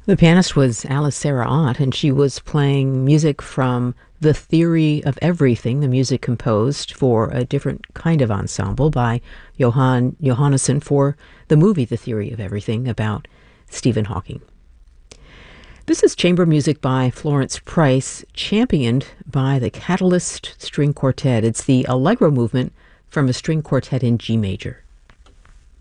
The pianist was Alice Sarah Ott, and she was playing music from The Theory of Everything, the music composed for a different kind of ensemble by Johann Johannesson for the movie The Theory of Everything about Stephen Hawking. This is chamber music by Florence Price, championed by the Catalyst String Quartet. It's the Allegro movement from a string quartet in G major.